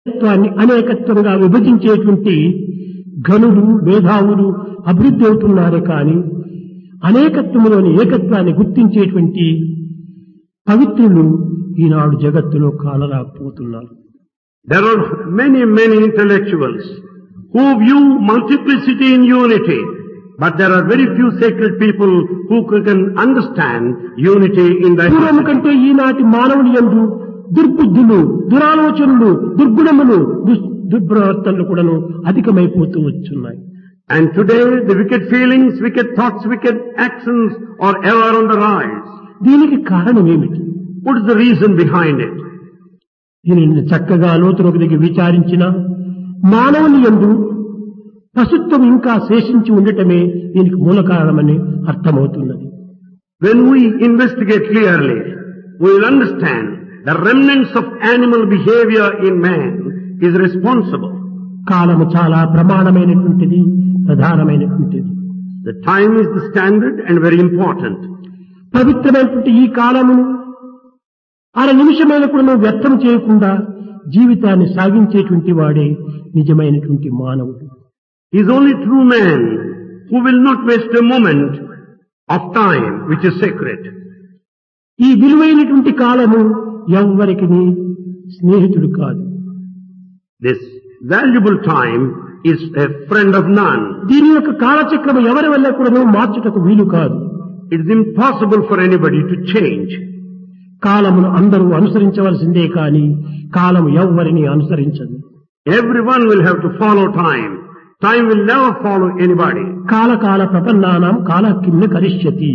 తత్వాన్ని అనేకత్వంగా విభజించేటువంటి ఘనులు మేధావులు అభివృద్ధి అవుతున్నారే కానీ అనేకత్వములోని ఏకత్వాన్ని గుర్తించేటువంటి పవిత్రులు ఈనాడు జగత్తులో కానరాకపోతున్నారు. There are many intellectuals who view multiplicity in unity, but there are very few sacred people who can understand unity in పూర్వం diversity. కంటే ఈనాటి మానవుని యందు దుర్బుద్ధులు, దురాలోచనలు, దుర్గుణములు, దుర్ప్రవర్తనలు కూడాను అధికమైపోతూ వచ్చున్నాయి. And today the wicked feelings, wicked thoughts, wicked actions are ever on the rise. దీనికి కారణం ఏమిటి? What is the reason behind it? దీనిని చక్కగా లోతులోకి దిగి విచారించిన మానవుని యందు పశుత్వం ఇంకా శేషించి ఉండటమే దీనికి మూల కారణమని అర్థమవుతున్నది. When we investigate clearly, we will understand the remnants of animal behavior in man is responsible. కాలము చాలా ప్రమాణమైనటువంటిది, ప్రధానమైనటువంటిది. The time is the standard and very important. పవిత్రమైనటువంటి ఈ కాలమును అర నిమిషమైన కూడా వ్యర్థం చేయకుండా జీవితాన్ని సాగించేటువంటి వాడే నిజమైనటువంటి మానవుడు. He is only true man who will not waste a moment of time which is sacred. ఈ విలువైనటువంటి కాలము ఎవ్వరికి స్నేహితుడు కాదు. This valuable time is a friend of none. దీని యొక్క కాలచక్రము ఎవరి వల్ల కూడా మార్చుటకు వీలు కాదు. It is impossible for anybody to change. కాలమును అందరూ అనుసరించవలసిందే కానీ కాలము ఎవ్వరిని అనుసరించదు. Everyone will have to follow time. Time will never follow anybody. కాల ప్రపన్నానాం కాలకిమ్న కరిష్యతి.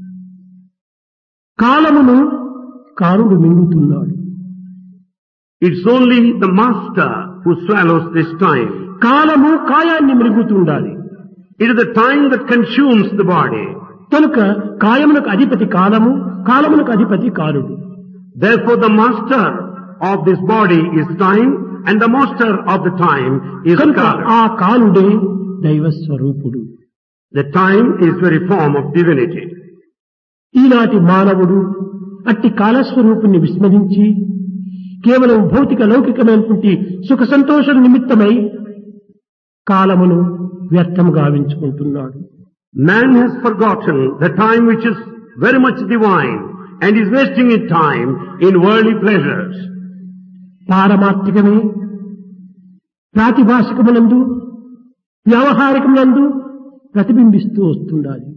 కాలమును కారుడు మింగుతున్నాడు. It's only the master who swallows this time. కాలము కాయాన్ని మృగుతుండాలి. It is the time that consumes the body. కనుక కాయమునకు అధిపతి కాలము, కాలమునకు అధిపతి కాలుడు. Therefore the master of this body is time and the master of the time is కనుక Kala. ఆ కాలుడే దైవస్వరూపుడు. The time is very form of divinity. ఈనాటి మానవుడు అట్టి కాలస్వరూపుణ్ణి విస్మరించి కేవలం భౌతిక లౌకికమైనటువంటి సుఖ సంతోషం నిమిత్తమై కాలమును వ్యర్థం గావించుకుంటున్నాడు. Man has forgotten the time which is very much divine and is wasting his time in worldly pleasures. పారమార్థికమే ప్రాతిభాషికమునందు వ్యావహారికమునందు ప్రతిబింబిస్తూ వస్తుండాలి.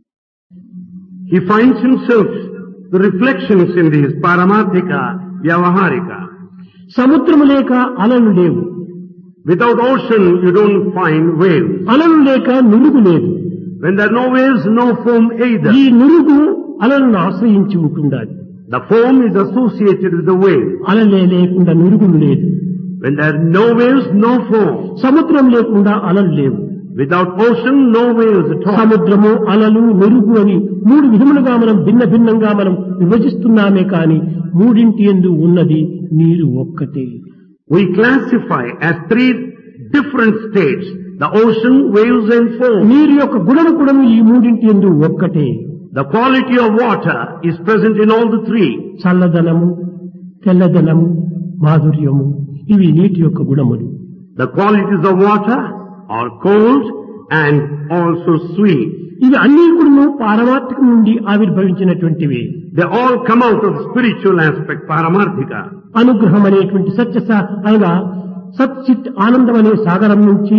He finds himself the reflections in these paramarthika, vyavaharika. సముద్రము లేక అలలు లేవు. Without ocean you don't find waves. అలలు లేక నురుగు లేదు. When there are no waves, no foam either. ఈ నురుగు అలలను ఆశ్రయించి ఉంటుండాలి. The foam is associated with the wave. అలలే లేకుండా నురుగులు లేదు. When there are no waves, no foam. సముద్రం లేకుండా అలలు లేవు. Without ocean, no waves at all. సముద్రము, అలలు, నురుగు అని మూడు విధములుగా మనం భిన్నంగా మనం విభజిస్తున్నామే కాని మూడింటి యందు ఉన్నది నీరు ఒక్కటే. We classify as three different states: the ocean, waves and foam. నీరు యొక్క గుణము కూడా ఈ మూడింటి యందు ఒక్కటే. The quality of water is present in all the three. చల్లదనము, తెల్లదనము, మాధుర్యము ఇవి నీటి యొక్క గుణములు. The qualities of water are cold and also sweet. ఇవి అన్ని కూడా పారమార్థికం నుండి ఆవిర్భవించినటువంటివి. They all come out of spiritual aspect, paramarthika. అనుగ్రహం అనేటువంటి అనగా సచ్చిత్ ఆనందం అనే సాగరం నుంచి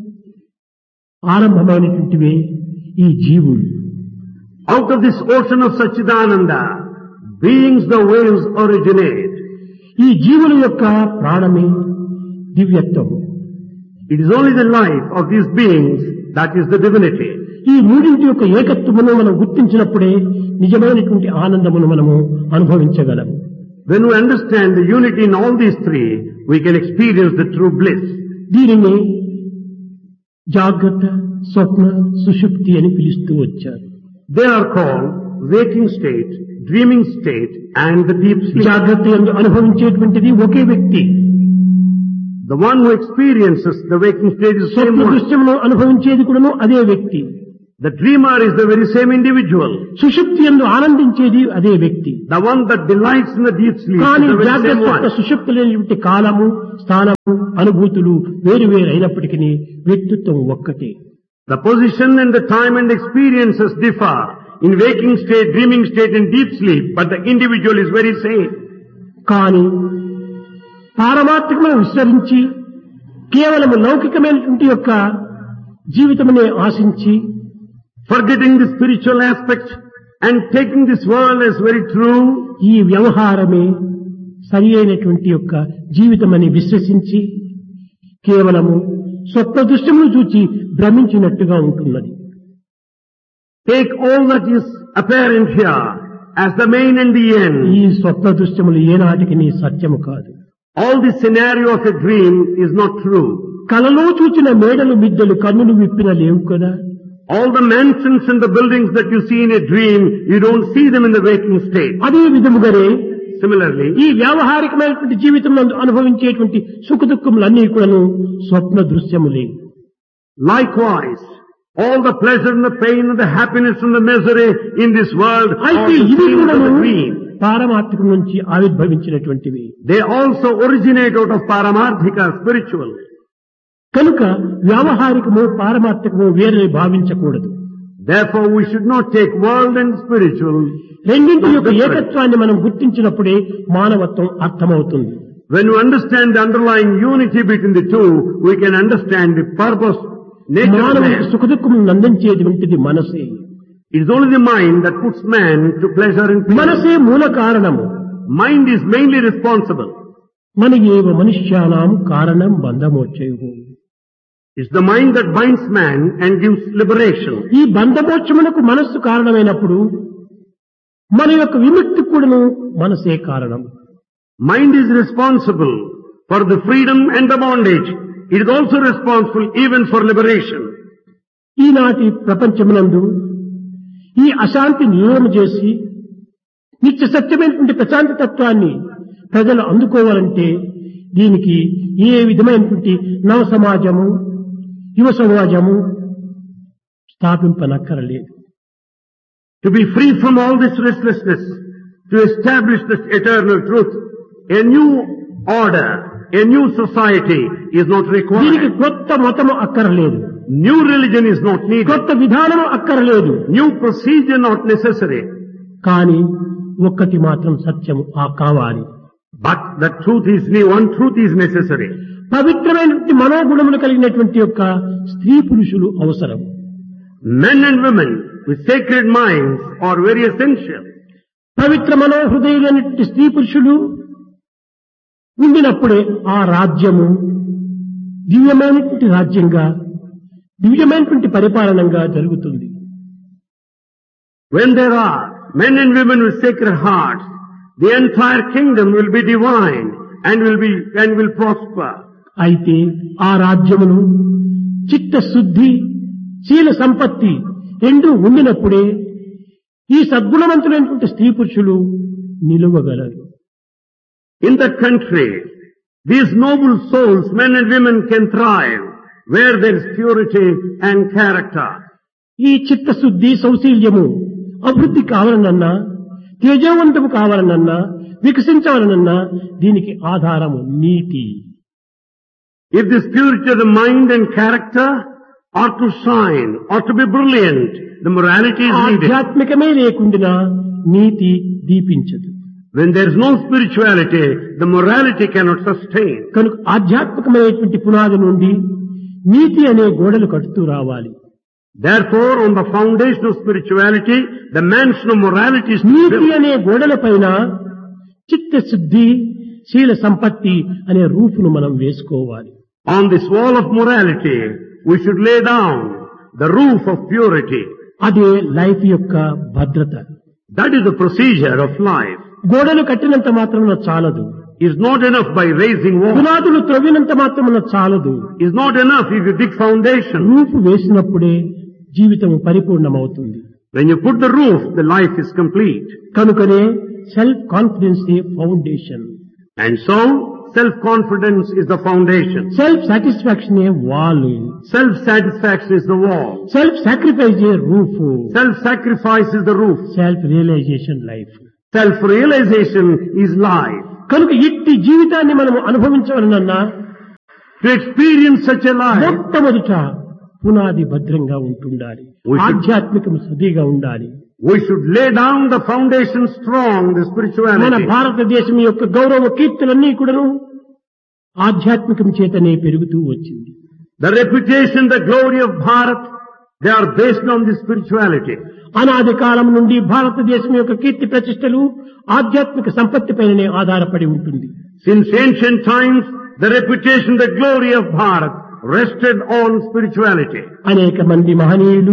ఆరంభమైనటువంటివే ఈ జీవులు. Out of this ocean of Satchidananda, beings the waves originate. ఈ జీవుల యొక్క ప్రాణమే దివ్యత్వం. It is only the life of these beings that is the divinity. ఈ మూడింటి యొక్క ఏకత్వమును మనం గుర్తించినప్పుడే నిజమైనటువంటి ఆనందమును మనము అనుభవించగలం. When we understand the unity in all these three, we can experience the true bliss. దీనిని జాగ్రత్త, స్వప్న, సుషుప్తి అని పిలుస్తూ వచ్చారు. They are called waking state, dreaming state and the deep sleep. జాగ్రత్త యందు అనుభవించేటువంటిది ఒకే వ్యక్తి. The one who experiences the waking state is the same Swapna one. దృశ్యమును అనుభవించేది కూడాను అదే వ్యక్తి. The dreamer is the very same individual. సుషుప్తి యందు ఆనందించేది అదే వ్యక్తి. The one that delights in the deep sleep కానీ is the very same జాగ్రత్త one. సుషుప్తి లేనిటువంటి కాలము, స్థానము, అనుభూతులు వేరు వేరు అయినప్పటికీ వ్యక్తిత్వం ఒక్కటే. The position and the time and experiences differ in waking state, dreaming state and deep sleep, but the individual is very same. కానీ పారమార్థికమైన విస్తరించి కేవలం లౌకికమైనటువంటి యొక్క జీవితమునే ఆశించి Forgetting the spiritual aspect and taking this world as very true, ఈ వ్యవహారమే సరి అయినటువంటి యొక్క జీవితమని విశ్వసించి కేవలము స్వప్న దృశ్యమును చూచి భ్రమించినట్టుగా ఉంటున్నది. take all that is apparent here as the main and the end. ఈ స్వప్న దృశ్యములు ఏనాటికి సత్యము కాదు. All this scenario of a dream is not true. కలలో చూచిన మేడలు మిద్దెలు కన్నులు విప్పిన లేవు కదా. All the mansions and the buildings that you see in a dream, you don't see them in the waking state. అదే విధముగానే Similarly, ఈ వ్యావహారికమైనటువంటి జీవితం అనుభవించేటువంటి సుఖ దుఃఖములన్నీ కూడాను స్వప్న దృశ్యములే. likewise, all the pleasure and the pain and the happiness and the misery in this world are అయితే the ఇవి dreams of కూడాను the dream. పారమార్థికం నుంచి ఆవిర్భవించినటువంటివి. They also originate out of paramarthika, spiritual. కనుక వ్యావహారికము పారమార్థికము వేరే భావించకూడదు. Therefore, we should not take world and spiritual. రెండింటి యొక్క ఏకత్వాన్ని మనం గుర్తించినప్పుడే మానవత్వం అర్థమవుతుంది. When you understand the underlying unity between the two, we can understand the purpose, nature of మానవునికి man. సుఖ దుఃఖములను అందించేటువంటిది మనసే. It is only the mind that puts man to pleasure and pain. మనసే మూల కారణము. Mind is mainly responsible. మన ఏవ మనుష్యానాం కారణం బంధమోక్షయు. It's the mind that binds man and gives liberation. ఈ బంధమోక్షమునకు మనస్సు కారణమైనప్పుడు మన యొక్క విముక్తి కూడాను మనసే కారణం. Mind is responsible for the freedom and the bondage. It is also responsible even for liberation. ఈనాటి ప్రపంచమునందు ఈ అశాంతి నిరోధం చేసి నిత్య సత్యమైనటువంటి ప్రశాంతి తత్వాన్ని ప్రజలు అందుకోవాలంటే దీనికి ఏ విధమైనటువంటి నవ సమాజము, యువ సమాజము స్థాపింపనక్కరలేదు. To be free from all this restlessness, to establish this eternal truth, a new order, a new society is not దీనికి required. కొత్త మతము అక్కరలేదు, New religion is not needed. కొత్త విధానము అక్కరలేదు. New procedure not necessary. కానీ ఒక్కటి మాత్రం సత్యము కావాలి. But the truth is, one truth is necessary. పవిత్రమైనటువంటి మనోగుణములు కలిగినటువంటి యొక్క స్త్రీ పురుషులు అవసరం. Men and women with sacred minds are very essential. పవిత్ర మనోహృదయులైనటువంటి స్త్రీ పురుషులు ఉండినప్పుడే ఆ రాజ్యము దివ్యమైనటువంటి రాజ్యంగా, దివ్యమైనటువంటి పరిపాలనంగా జరుగుతుంది. When there are men and women with sacred hearts, the entire kingdom will be divine and will prosper. అయితే ఆ రాజ్యమును చిత్తశుద్ధి, శీల సంపత్తి రెండూ ఉండినప్పుడే ఈ సద్గుణవంతులైనటువంటి స్త్రీ పురుషులు నిలువగలరు. In that country, these noble souls, men and women, can thrive where there is purity and character. ఈ చిత్తశుద్ధి, సౌశీల్యము అభివృద్ధి కావాలనన్నా, తేజవంతము కావాలనన్నా, వికసించాలనన్నా దీనికి ఆధారము నీతి. If this purity of the mind and character are to shine, or to be brilliant, the morality is needed. ఆధ్యాత్మికమే లేకుండా నీతి దీపించదు. When there is no spirituality, the morality cannot sustain. కనుక ఆధ్యాత్మికమైనటువంటి పునాది నుండి నీతి అనే గోడలు కడుతూ రావాలి. Therefore, on the foundation of spirituality, the mansion of morality is to be NITI built. అనే గోడల పైన చిత్తశుద్ధి, శీల సంపత్తి అనే రూపును మనం వేసుకోవాలి. On this wall of morality, we should lay down the roof of purity. అదే లైఫ్ యొక్క భద్రత. That is the procedure of life. గోడలు కట్టినంత మాత్రమున చాలదు. It's not enough by raising walls. పునాదులు త్రవ్వినంత మాత్రమున చాలదు. It's not enough if you dig foundation. రూపు వేసినప్పుడే జీవితం పరిపూర్ణమవుతుంది. When you put the roof, the life is complete. కనుకనే self confidence foundation. And so, self-confidence is the foundation. Self satisfaction A wall, Self-satisfaction is the wall. Self sacrifice A roof, Self-sacrifice is the roof. Self realisation life. Self-realization is life. కనుక ఇట్టి జీవితాన్ని మనము అనుభవించవలనన్నా To experience such a life, మొట్టమొదట పునాది భద్రంగా ఉంటుండాలి, ఆధ్యాత్మికం సదిగా ఉండాలి. we should lay down the foundation strong, the మన spirituality. భారతదేశం యొక్క గౌరవ కీర్తులన్నీ కూడాను ఆధ్యాత్మికం చేతనే పెరుగుతూ వచ్చింది. The reputation, the glory of Bharat, they are based on this spirituality. అనాది కాలం నుండి భారతదేశం యొక్క కీర్తి ప్రతిష్టలు ఆధ్యాత్మిక సంపత్తి పైననే ఆధారపడి ఉంటుంది. Since ancient times, the reputation, the glory of Bharat rested on spirituality. అనేక మంది మహనీయులు,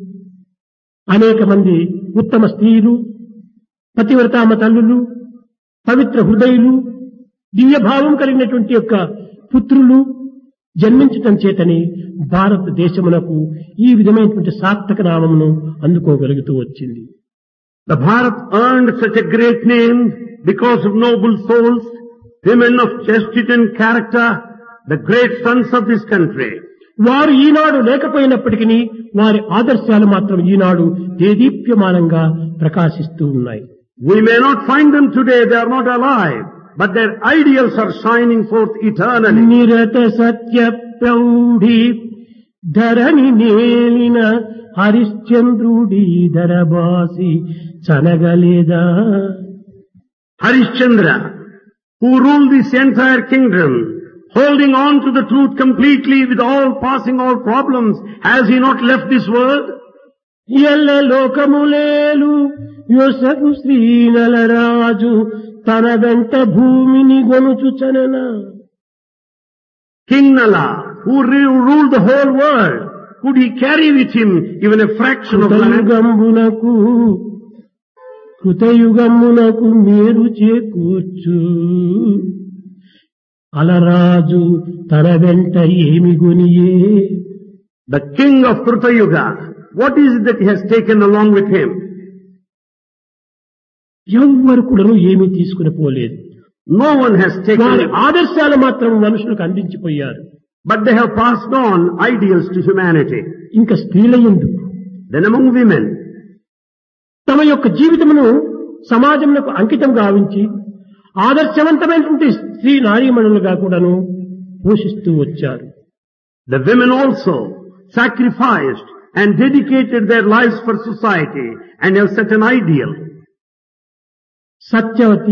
అనేక మంది ఉత్తమ స్త్రీలు, పతివ్రతామ తల్లులు, పవిత్ర హృదయులు, దివ్యభావం కలిగినటువంటి యొక్క పుత్రులు జన్మించటం చేతని భారతదేశమునకు ఈ విధమైనటువంటి సార్థక నామమును అందుకోగలుగుతూ వచ్చింది. The Bharat earned such a great name because of noble souls, women of chastity and character, the great sons of this country. వారు ఈనాడు లేకపోయినప్పటికీ వారి ఆదర్శాలు మాత్రం ఈనాడు దేదీప్యమానంగా ప్రకాశిస్తూ ఉన్నాయి. We may not find them today, they are not alive, but their ideals are shining forth eternally. నిరత Satya ప్రౌఢి Dharani నేలిన హరిశ్చంద్రుడి ధరబాసి చనగలేదా. Harishchandra, who ruled this entire kingdom, holding on to the truth completely with passing all problems, has he not left this world? ఎల్ల లోకములేలు యోసకు శ్రీనలరాజు తన వెంట భూమిని గొనుచుచనన. King Nala, who ruled the whole world, could he carry with him even a fraction of land? కృతయుగమునకు మేరు చేకూర్చు అలరాజు తన వెంట ఏమి గొనియే. The king of Kruta Yuga, what is it that he has taken along with him? ఎవ్వరు కూడా ఏమీ తీసుకుని పోలేదు. No one has వారి taken, ఆదర్శాలు మాత్రం మనుషులకు అందించిపోయారు. but they have passed on ideals to humanity. ఇంకా స్త్రీలయందు Then among women, తమ యొక్క జీవితమును సమాజమునకు అంకితం గావించి ఆదర్శవంతమైనటువంటి స్త్రీ నారీమణులుగా కూడాను పోషిస్తూ వచ్చారు. the women also sacrificed and dedicated their lives for society and have set an ideal. Satyavathi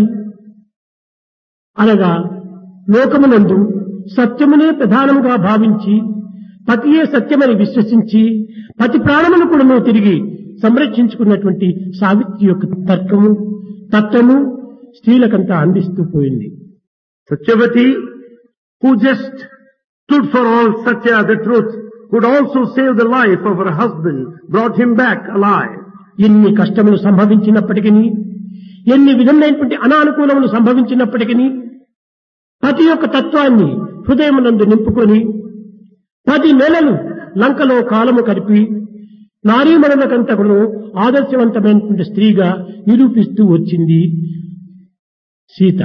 అనగా లోకమునందు సత్యమునే ప్రధానముగా భావించి పతియే సత్యమని విశ్వసించి పతి ప్రాణమును కూడా తిరిగి సంరక్షించుకున్నటువంటి సావిత్రి యొక్క తర్కము తత్వము స్త్రీలకంతా అందిస్తూ పోయింది. Satyavati, who just stood for all Satya, the truth, could also save the life of her husband, brought him back alive. ఎన్ని కష్టములు సంభవించినప్పటికీ, ఎన్ని విధమైనటువంటి అనానుకూలములు సంభవించినప్పటికీ పతి యొక్క తత్వాన్ని హృదయమునందు నింపుకొని 10 నెలలు లంకలో కాలము కలిపి నారీమణులకంతా కూడా ఆదర్శవంతమైనటువంటి స్త్రీగా నిరూపిస్తూ వచ్చింది Sita.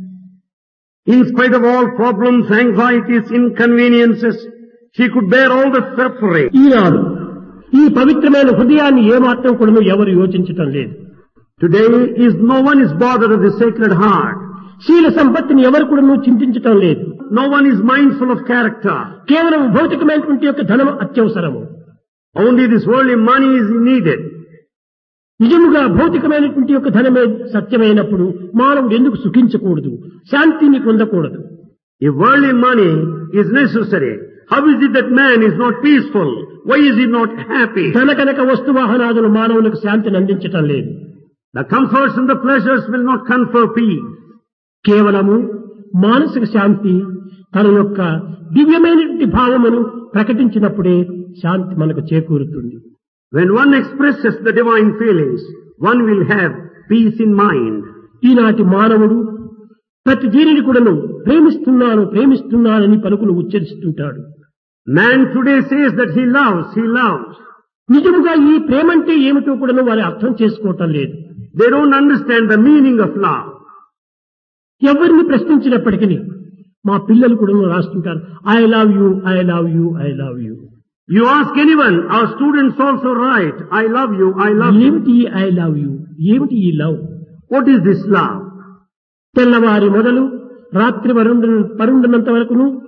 In spite of all problems, anxieties, inconveniences, she could bear all the suffering. ఈనాడు ఈ పవిత్రమైన హృదయాన్ని ఏమాత్రం కూడా ఎవరు యోచించటం లేదు. Today no one is bothered of the sacred heart. శీల సంపత్తిని ఎవరు కూడా చింతించటం లేదు. No one is mindful of character. కేవలం భౌతికమైనటువంటి యొక్క ధనం అత్యవసరము. Only this worldly money is needed. నిజముగా భౌతికమైనటువంటి యొక్క ధనమే సత్యమైనప్పుడు మానవుడు ఎందుకు సుఖించకూడదు, శాంతిని పొందకూడదు? If worldly money is necessary, how is it that man is not peaceful? Why is he not happy? ధన కనుక వస్తువాహనాదులు మానవులకు శాంతిని అందించటం లేదు. The comforts and the pleasures will not confer peace. కేవలము మానసిక శాంతి తన యొక్క దివ్యమైనటువంటి భావమును ప్రకటించినప్పుడే శాంతి మనకు చేకూరుతుంది. When one expresses the divine feelings, one will have peace in mind. ఈనాటి మానవుడు ప్రతి దీనిని కూడాను ప్రేమిస్తున్నానని పలుకులు ఉచ్చరిస్తుంటాడు. Man today says that he loves. నిజముగా ఈ ప్రేమంటే ఏమిటో కూడాను వారు అర్థం చేసుకోవటం లేదు. They don't understand the meaning of love. ఎవరిని ప్రశ్నించినప్పటికీ మా పిల్లలు కూడా రాస్తుంటారు, I love you, I love you, I love you. You ask anyone, our students also write, I love you, I love you. ఏమిటి ఐ లవ్ యూ, ఏమిటి ఈ love? What is this love? తెల్లవారి మొదలు రాత్రి పరుండినంత వరకును